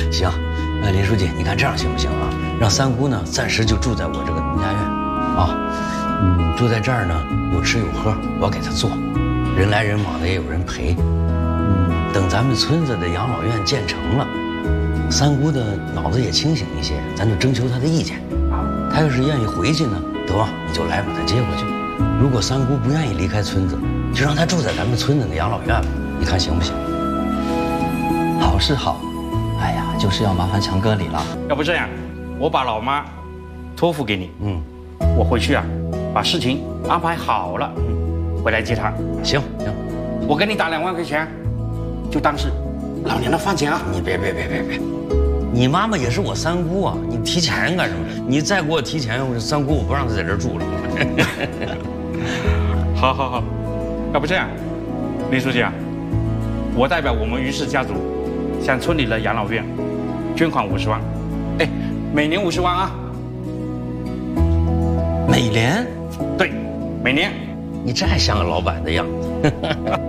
行，林书记，你看这样行不行啊？让三姑呢暂时就住在我这个农家院，啊，住在这儿呢有吃有喝，我给她做，人来人往的也有人陪。等咱们村子的养老院建成了，三姑的脑子也清醒一些，咱就征求她的意见。她要是愿意回去呢，得你就来把她接回去。如果三姑不愿意离开村子，就让她住在咱们村子的养老院吧，你看行不行？ 好是好，哎呀，就是要麻烦强哥你了。 要不这样，我把老妈托付给你，我回去啊，把事情安排好了，回来接她。 行， 我给你打2万块钱，就当是老年的饭钱啊。 你别，你妈妈也是我三姑啊，你提钱干什么？你再给我提钱，我三姑我不让她在这儿住了。 好，要不这样，林书记啊，我代表我们于氏家族，向村里的养老院捐款50万，每年50万啊。 每年？ 对，每年。 你这还像个老板的样子。